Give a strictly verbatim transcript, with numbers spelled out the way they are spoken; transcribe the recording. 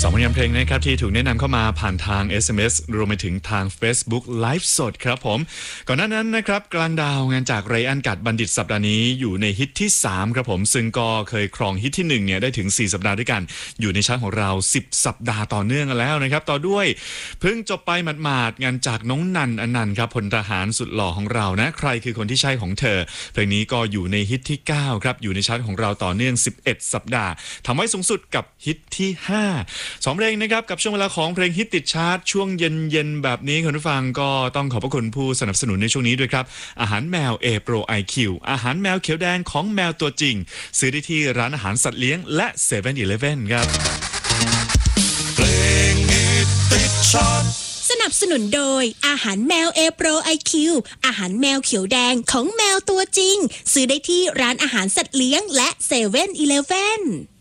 สองผลงานเพลงนะครับที่ถูกแนะนำเข้ามาผ่านทาง เอส เอ็ม เอส รวมไปถึงทาง Facebook Live สดครับผมก่อนหน้านั้นนะครับกลางดาวงานจากไรอันกัดบัณฑิตสัปดาห์นี้อยู่ในฮิตที่สามครับผมซึ่งก็เคยครองฮิตที่หนึ่งเนี่ยได้ถึงสี่สัปดาห์ด้วยกันอยู่ในชาร์ตของเราสิบสัปดาห์ต่อเนื่องกันแล้วนะครับต่อด้วยเพิ่งจบไปหมาดๆงานจากน้องนันอนันต์ครับพลทหารสุดหล่อของเรานะใครคือคนที่ใช่ของเธอเพลงนี้ก็อยู่ในฮิตที่เก้าครับอยู่ในชาร์ตของเราต่อเนื่องสิบเอ็ดสัปดาห์ทำไว้สูงสุดกับฮิตที่ห้าสองเพลงนะครับกับช่วงเวลาของเพลงฮิตติดชาร์ตช่วงเย็นๆแบบนี้คุณผู้ฟังก็ต้องขอบพระคุณผู้สนับสนุนในช่วงนี้ด้วยครับอาหารแมว A Pro ไอ คิว อาหารแมวเขียวแดงของแมวตัวจริงซื้อได้ที่ร้านอาหารสัตว์เลี้ยงและ เซเว่น อีเลฟเว่น ครับเพลงฮิตติดชาร์ตสนับสนุนโดยอาหารแมว A Pro ไอ คิว อาหารแมวเขียวแดงของแมวตัวจริงซื้อได้ที่ร้านอาหารสัตว์เลี้ยงและ เซเว่น อีเลฟเว่น